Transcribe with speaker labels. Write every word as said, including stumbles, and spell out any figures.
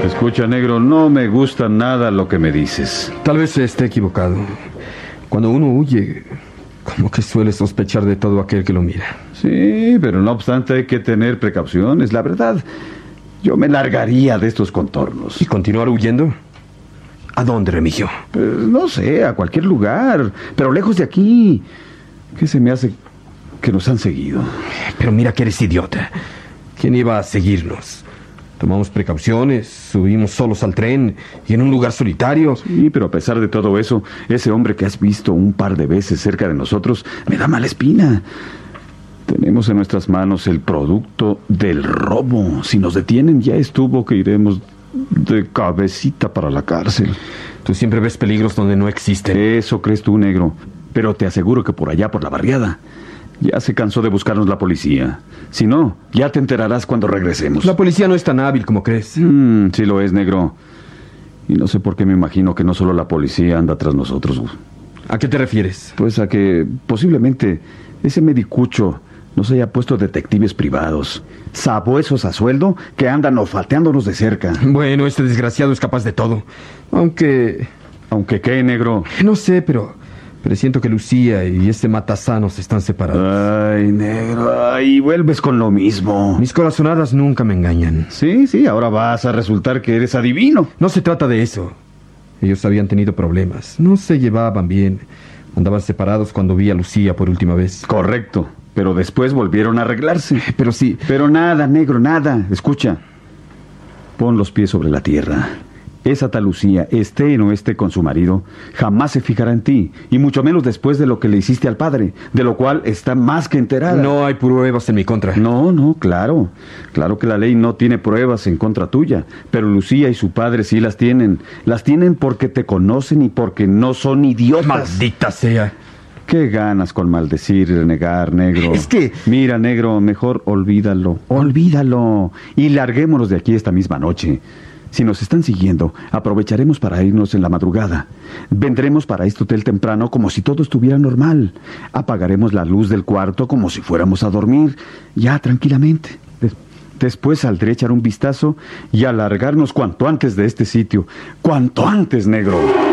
Speaker 1: Escucha, negro, no me gusta nada lo que me dices.
Speaker 2: Tal vez esté equivocado. Cuando uno huye, como que suele sospechar de todo aquel que lo mira.
Speaker 1: Sí, pero no obstante hay que tener precauciones. La verdad, yo me largaría de estos contornos.
Speaker 2: ¿Y continuar huyendo? ¿A dónde, Remigio?
Speaker 1: Pues, no sé, a cualquier lugar, pero lejos de aquí. ¿Qué se me hace que nos han seguido?
Speaker 2: Pero mira que eres idiota. ¿Quién iba a seguirnos? Tomamos precauciones, subimos solos al tren y en un lugar solitario.
Speaker 1: Sí, pero a pesar de todo eso, ese hombre que has visto un par de veces cerca de nosotros me da mala espina. Tenemos en nuestras manos el producto del robo. Si nos detienen, ya estuvo que iremos de cabecita para la cárcel.
Speaker 2: Tú siempre ves peligros donde no existen.
Speaker 1: Eso crees tú, negro. Pero te aseguro que por allá, por la barriada, ya se cansó de buscarnos la policía. Si no, ya te enterarás cuando regresemos.
Speaker 2: La policía no es tan hábil como crees.
Speaker 1: Mm, sí lo es, negro. Y no sé por qué me imagino que no solo la policía anda tras nosotros.
Speaker 2: ¿A qué te refieres?
Speaker 1: Pues a que posiblemente ese medicucho nos haya puesto detectives privados, sabuesos a sueldo, que andan olfateándonos de cerca.
Speaker 2: Bueno, este desgraciado es capaz de todo. Aunque...
Speaker 1: ¿Aunque qué, negro?
Speaker 2: No sé, pero... Presiento que Lucía y este matasanos están separados.
Speaker 1: Ay, negro, ay, vuelves con lo mismo.
Speaker 2: Mis corazonadas nunca me engañan.
Speaker 1: Sí, sí, ahora vas a resultar que eres adivino.
Speaker 2: No se trata de eso. Ellos habían tenido problemas. No se llevaban bien. Andaban separados cuando vi a Lucía por última vez.
Speaker 1: Correcto, pero después volvieron a arreglarse.
Speaker 2: Pero sí...
Speaker 1: Pero nada, negro, nada. Escucha. Pon los pies sobre la tierra. Esa tal Lucía, esté o no esté con su marido, jamás se fijará en ti, y mucho menos después de lo que le hiciste al padre, de lo cual está más que enterada.
Speaker 2: No hay pruebas en mi contra.
Speaker 1: No, no, claro. Claro que la ley no tiene pruebas en contra tuya, pero Lucía y su padre sí las tienen. Las tienen porque te conocen y porque no son idiotas.
Speaker 2: ¡Maldita sea!
Speaker 1: ¿Qué ganas con maldecir y renegar, negro?
Speaker 2: Es que...
Speaker 1: Mira, negro, mejor olvídalo, olvídalo, y larguémonos de aquí esta misma noche. Si nos están siguiendo, aprovecharemos para irnos en la madrugada. Vendremos para este hotel temprano como si todo estuviera normal. Apagaremos la luz del cuarto como si fuéramos a dormir, ya tranquilamente. Des- después saldré a echar un vistazo y a largarnos cuanto antes de este sitio. ¡Cuanto antes, negro!